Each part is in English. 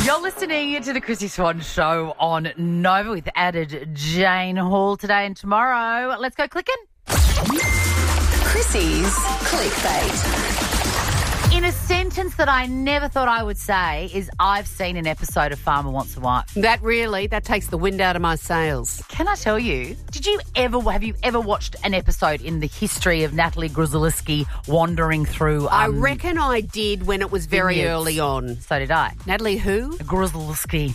You're listening to the Chrissy Swan Show on Nova with added Jane Hall today and tomorrow. Let's go clicking. Chrissy's Clickbait. In a sentence that I never thought I would say is I've seen an episode of Farmer Wants a Wife. That takes the wind out of my sails. Can I tell you, have you ever watched an episode in the history of Natalie Gruzalski wandering through... I reckon I did when it was very vineyards. early on. So did I. Natalie who? Gruzalski.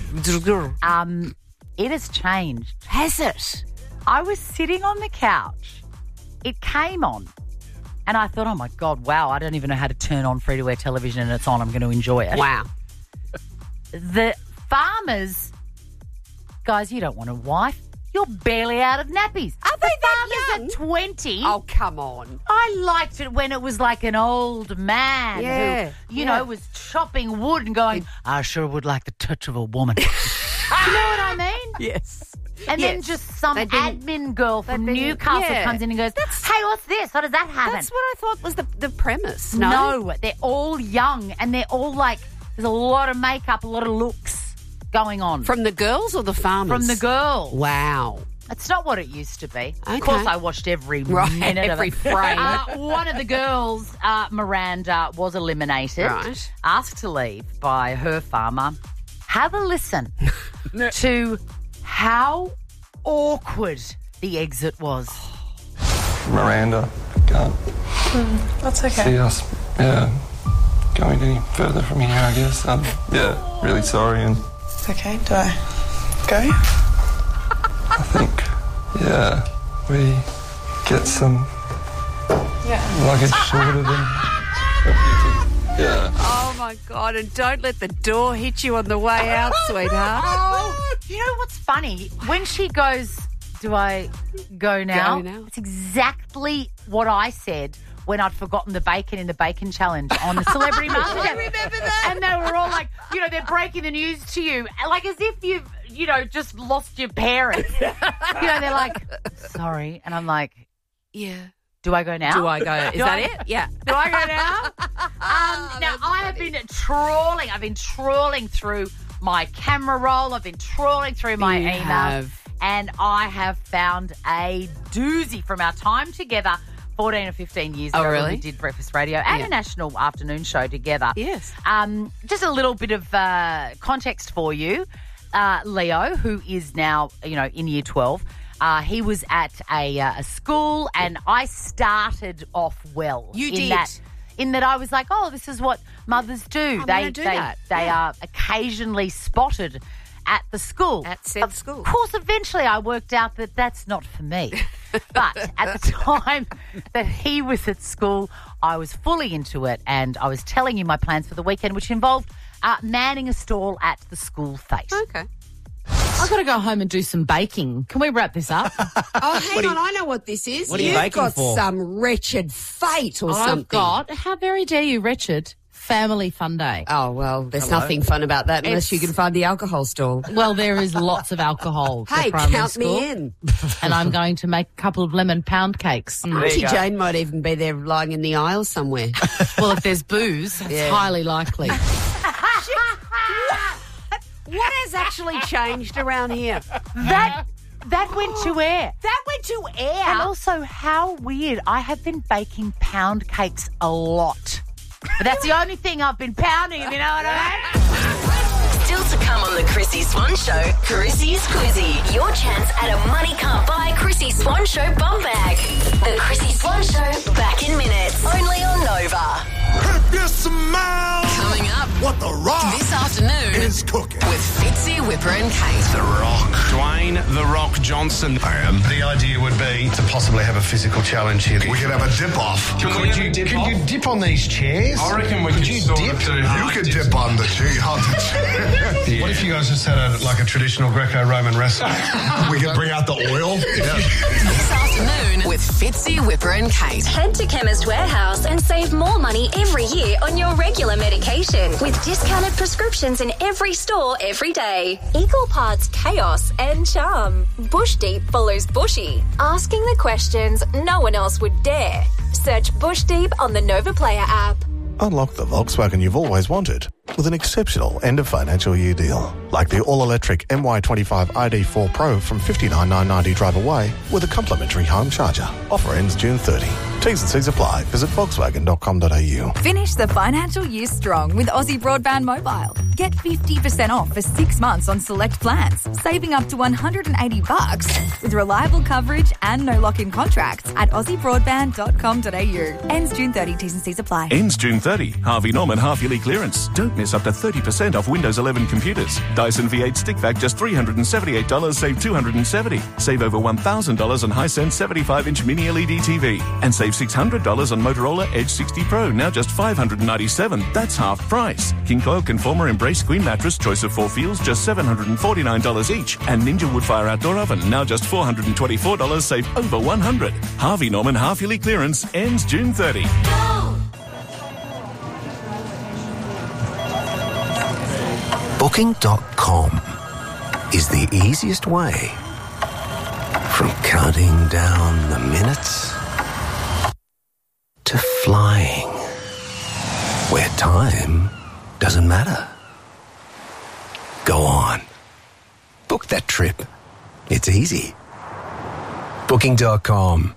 It has changed. Has it? I was sitting on the couch. It came on. And I thought, oh, my God, wow, I don't even know how to turn on free-to-air television and it's on. I'm going to enjoy it. Wow. The farmers, guys, you don't want a wife. You're barely out of nappies. Are they that farmers young? At 20. Oh, come on. I liked it when it was like an old man who, you know, was chopping wood and going, I sure would like the touch of a woman. You know what I mean? Yes. And then just some admin girl from Newcastle comes in and goes, hey, what's this? How does that happen? That's what I thought was the premise. No, they're all young and they're all like, there's a lot of makeup, a lot of looks going on. From the girls or the farmers? From the girls. Wow. It's not what it used to be. Okay. Of course, I watched every minute every of it. frame. One of the girls, Miranda, was eliminated. Right. Asked to leave by her farmer. Have a listen to how awkward the exit was. Miranda can't That's okay. see us going any further from here, I guess. Really sorry, and It's okay. Do I go? I think, we get some luggage sorted and Oh, my God. And don't let the door hit you on the way out, sweetheart. Oh, you know what's funny? When she goes, do I go now? Go now. It's exactly what I said when I'd forgotten the bacon in the bacon challenge on the Celebrity MasterChef. I remember that. And they were all like, they're breaking the news to you, like as if you've, just lost your parents. They're like, sorry. And I'm like, Yeah. do I go now? Do I go? Is that it? Yeah. Do I go now? Now, I have been trawling. I've been trawling through my camera roll. I've been trawling through my You emails. have. And I have found a doozy from our time together 14 or 15 years ago. Oh, really? When we did Breakfast Radio and a national afternoon show together. Yes. Just a little bit of context for you. Leo, who is now, in year 12, he was at a school, and I started off well. You in did. In that I was like, oh, this is what mothers do. gonna do that. They are occasionally spotted at the school. At said school. Of course, eventually I worked out that that's not for me. But at the time that he was at school, I was fully into it, and I was telling you my plans for the weekend, which involved manning a stall at the school fete. Okay. I've got to go home and do some baking. Can we wrap this up? Oh, hang on. I know what this is. What are you baking got for? some wretched fate or something. I've got, how very dare you, wretched, family fun day. Oh, well, there's nothing fun about that unless you can find the alcohol stall. Well, there is lots of alcohol for Hey, primary count school. me in. And I'm going to make a couple of lemon pound cakes. Auntie Jane might even be there lying in the aisle somewhere. Well, if there's booze, it's highly likely. What has actually changed around here? That went to air. That went to air. And also, how weird. I have been baking pound cakes a lot. But that's the only thing I've been pounding, if you know what I mean. Still to come on the Chrissy Swan Show, Chrissy's Quizzy. Your chance at a money can't buy Chrissy Swan Show bum bag. The Chrissy Swan Show, back in minutes. Only on Nova. If you smell Coming up what the Rock this afternoon is cooking. with Fitzy, Whipper and Kate. The Rock. Dwayne The Rock Johnson. The idea would be to possibly have a physical challenge here. We could have a dip off. Could you dip on these chairs? I reckon we could could you sort dip? of do You could dip on the chair. What if you guys just had a traditional Greco-Roman wrestling? We could bring out the oil. This afternoon with Fitzy, Whipper and Kate. Head to Chemist Warehouse and save more money every year on your regular medication with discounted prescriptions in every store every day. Equal parts chaos and charm. Bush Deep follows Bushy, asking the questions no one else would dare. Search Bush Deep on the Nova Player app. Unlock the Volkswagen you've always wanted. with an exceptional end-of-financial-year deal. Like the all-electric MY25 ID4 Pro from $59,990 drive away with a complimentary home charger. Offer ends June 30. T's and C's apply. Visit Volkswagen.com.au. Finish the financial year strong with Aussie Broadband Mobile. Get 50% off for 6 months on select plans, saving up to $180 with reliable coverage and no lock-in contracts at AussieBroadband.com.au. Ends June 30. T's and C's apply. Ends June 30. Harvey Norman half-yearly clearance. Don't miss up to 30% off Windows 11 computers. Dyson V8 stick vac just $378, save $270. Save over $1,000 on Hisense 75-inch mini LED TV. And save $600 on Motorola Edge 60 Pro, now just $597. That's half price. King Coil Conformer Embrace Queen Mattress, choice of 4 feels, just $749 each. And Ninja Woodfire Outdoor Oven, now just $424, save over $100. Harvey Norman half-yearly clearance ends June 30. Booking.com is the easiest way from counting down the minutes to flying, where time doesn't matter. Go on. Book that trip. It's easy. Booking.com.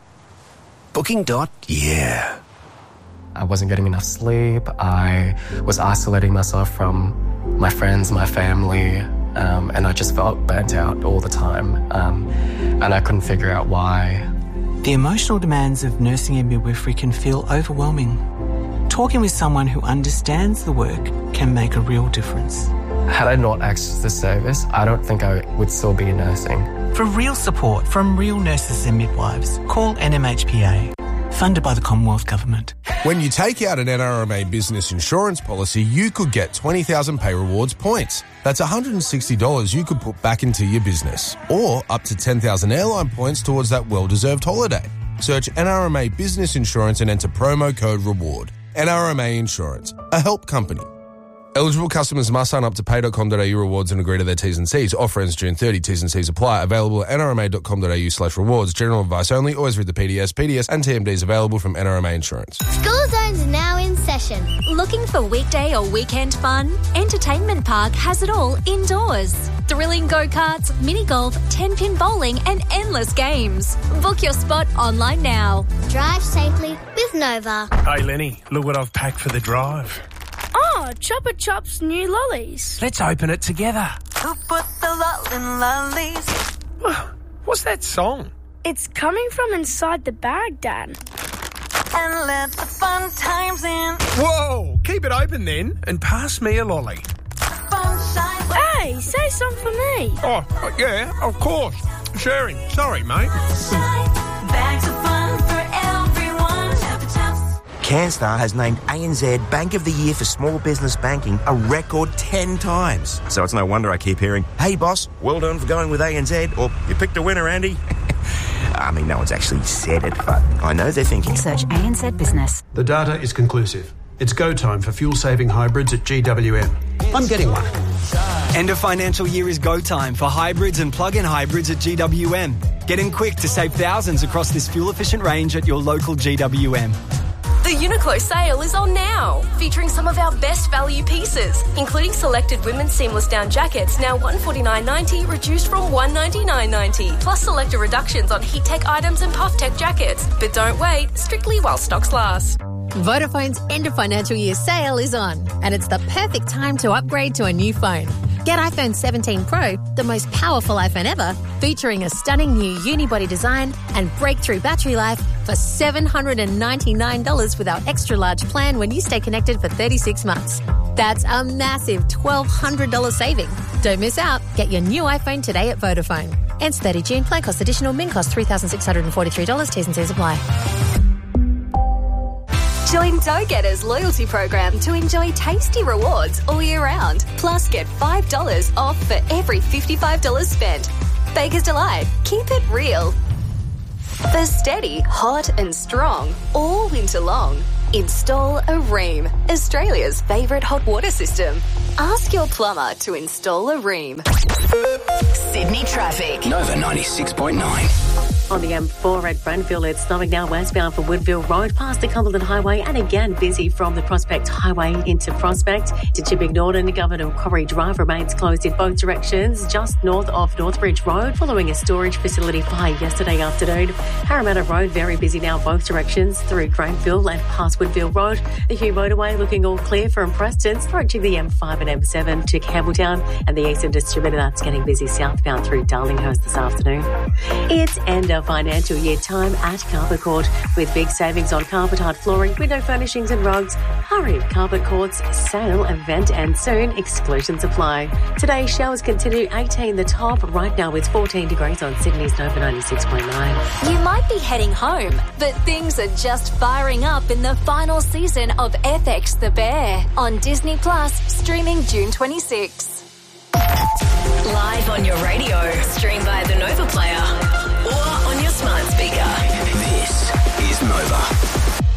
Booking.yeah. I wasn't getting enough sleep. I was isolating myself from my friends, my family, and I just felt burnt out all the time. And I couldn't figure out why. The emotional demands of nursing and midwifery can feel overwhelming. Talking with someone who understands the work can make a real difference. Had I not accessed the service, I don't think I would still be nursing. For real support from real nurses and midwives, call NMHPA. Funded by the Commonwealth Government. When you take out an NRMA business insurance policy, you could get 20,000 Pay Rewards points. That's $160 you could put back into your business. Or up to 10,000 airline points towards that well-deserved holiday. Search NRMA Business Insurance and enter promo code REWARD. NRMA Insurance, a help company. Eligible customers must sign up to pay.com.au rewards and agree to their T's and C's. Offer ends June 30. T's and C's apply. Available at nrma.com.au/rewards. General advice only. Always read the PDS. PDS and TMDs available from NRMA Insurance. School Zone's now in session. Looking for weekday or weekend fun? Entertainment Park has it all indoors. Thrilling go-karts, mini golf, 10-pin bowling and endless games. Book your spot online now. Drive safely with Nova. Hey Lenny, look what I've packed for the drive. Oh, Chopper Chop's new lollies. Let's open it together. Who put the lollin' lollies? What's that song? It's coming from inside the bag, Dad. And let the fun times in. Whoa, keep it open then and pass me a lolly. Hey, say something for me. Oh, yeah, of course. Sharing. Sorry, mate. Bags of fun for everyone. Chopper Chops. CanStar has named ANZ Bank of the Year for Small Business Banking a record 10 times. So it's no wonder I keep hearing, hey boss, well done for going with ANZ, or you picked a winner, Andy. I mean, no one's actually said it, but I know they're thinking. Search ANZ Business. The data is conclusive. It's go time for fuel-saving hybrids at GWM. I'm getting one. End of financial year is go time for hybrids and plug-in hybrids at GWM. Get in quick to save thousands across this fuel-efficient range at your local GWM. The Uniqlo sale is on now, featuring some of our best value pieces, including selected women's seamless down jackets, now $149.90, reduced from $199.90, plus selected reductions on heat tech items and puff tech jackets. But don't wait, strictly while stocks last. Vodafone's end of financial year sale is on, and it's the perfect time to upgrade to a new phone. Get iPhone 17 Pro, the most powerful iPhone ever, featuring a stunning new unibody design and breakthrough battery life for $799 with our extra large plan when you stay connected for 36 months. That's a massive $1,200 saving. Don't miss out. Get your new iPhone today at Vodafone. Ends 30 June. Plan cost additional. Min cost $3,643. T's and C's apply. Join Dough Getter's loyalty program to enjoy tasty rewards all year round. Plus, get $5 off for every $55 spent. Baker's Delight. Keep it real. For steady, hot and strong, all winter long, install a Rheem, Australia's favourite hot water system. Ask your plumber to install a Rheem. Sydney traffic. Nova 96.9. On the M4 at Brentville, it's slowing down westbound for Woodville Road past the Cumberland Highway and again busy from the Prospect Highway into Prospect. To Chipping Norton, Governor Corrie Drive remains closed in both directions just north of Northbridge Road following a storage facility fire yesterday afternoon. Parramatta Road very busy now both directions through Granville and past Woodville Road. The Hugh Motorway looking all clear from Preston, approaching the M5 and M7 to Campbelltown, and the Eastern Distributor that's getting busy southbound through Darlinghurst this afternoon. It's end of financial year time at Carpet Court with big savings on carpet hard flooring, window furnishings and rugs. Hurry, Carpet Court's sale event ends soon. Exclusions apply. Today, showers continue 18 the top. Right now it's 14 degrees on Sydney's Nova 96.9. You might be heading home, but things are just firing up in the final season of FX The Bear on Disney Plus, streaming June 26. Live on your radio, stream via the Nova Player or on your smart speaker. This is Nova.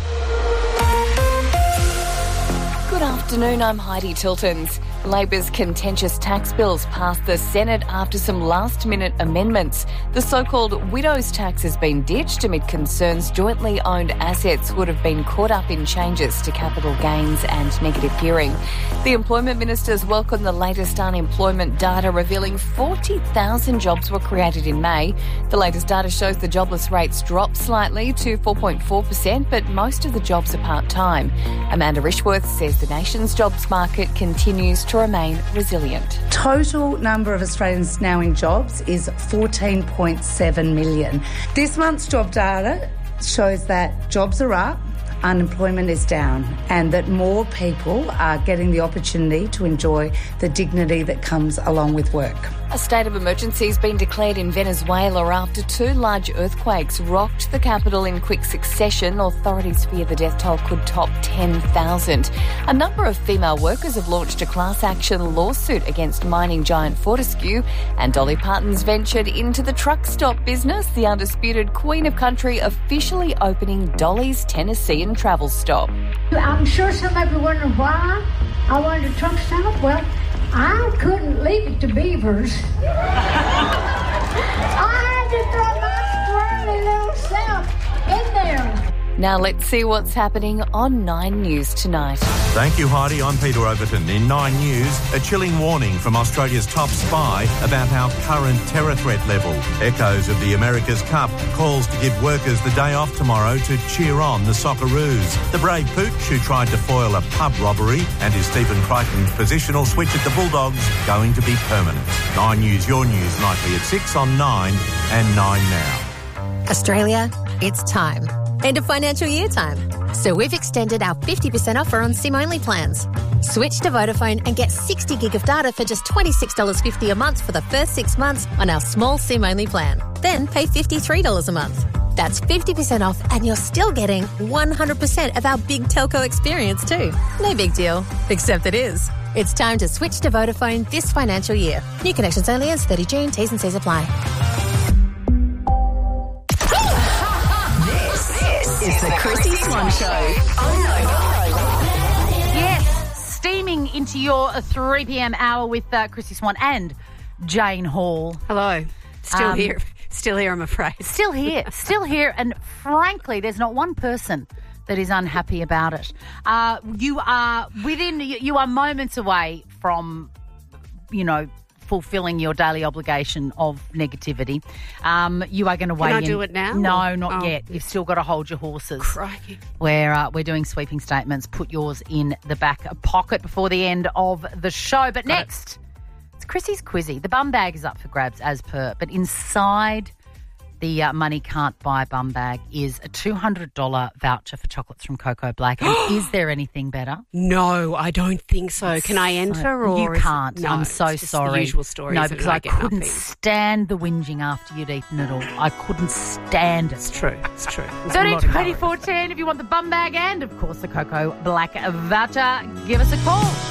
Good afternoon, I'm Heidi Tiltons. Labor's contentious tax bills passed the Senate after some last-minute amendments. The so-called widow's tax has been ditched amid concerns jointly owned assets would have been caught up in changes to capital gains and negative gearing. The employment ministers welcomed the latest unemployment data revealing 40,000 jobs were created in May. The latest data shows the jobless rates dropped slightly to 4.4%, but most of the jobs are part-time. Amanda Rishworth says the nation's jobs market continues to remain resilient. Total number of Australians now in jobs is 14.7 million. This month's job data shows that jobs are up, unemployment is down, and that more people are getting the opportunity to enjoy the dignity that comes along with work. A state of emergency has been declared in Venezuela after two large earthquakes rocked the capital in quick succession. Authorities fear the death toll could top 10,000. A number of female workers have launched a class action lawsuit against mining giant Fortescue, and Dolly Parton's ventured into the truck stop business. The undisputed Queen of Country officially opening Dolly's Tennessee and travel stop. I'm sure some of you wondering why I wanted a truck stop. Well, I couldn't leave it to beavers. I had to throw my squirrely little self in there. Now let's see what's happening on 9 News tonight. Thank you, Heidi. I'm Peter Overton. In 9 News, a chilling warning from Australia's top spy about our current terror threat level. Echoes of the America's Cup calls to give workers the day off tomorrow to cheer on the Socceroos. The brave Pooch who tried to foil a pub robbery, and is Stephen Crichton's positional switch at the Bulldogs going to be permanent. 9 News, your news, nightly at 6 on 9 and 9 now. Australia, it's time. End of financial year time. So we've extended our 50% offer on SIM-only plans. Switch to Vodafone and get 60 gig of data for just $26.50 a month for the first 6 months on our small SIM-only plan. Then pay $53 a month. That's 50% off, and you're still getting 100% of our big telco experience too. No big deal, except it is. It's time to switch to Vodafone this financial year. New connections only ends 30 June. T's and C's apply. It's the Chrissy Swan Show on Nova. Yes, steaming into your 3 p.m. hour with Chrissy Swan and Jane Hall. Hello. Still here. Still here, I'm afraid. Still here. And frankly, there's not one person that is unhappy about it. You are moments away from, fulfilling your daily obligation of negativity. You are going to weigh in. Can I do it now? No, not yet. You've still got to hold your horses. Crikey. We're doing sweeping statements. Put yours in the back pocket before the end of the show. But next, it's Chrissy's Quizzy. The bum bag is up for grabs as per, but inside the money can't buy bum bag is a $200 voucher for chocolates from Coco Black. And is there anything better? No, I don't think so. Can I enter? Or you can't. No, I'm so it's just sorry. The usual story. No, because I couldn't stand the whinging after you'd eaten it all. I couldn't stand it. It's true. 13 24 10 if you want the bum bag and, of course, the Coco Black voucher. Give us a call.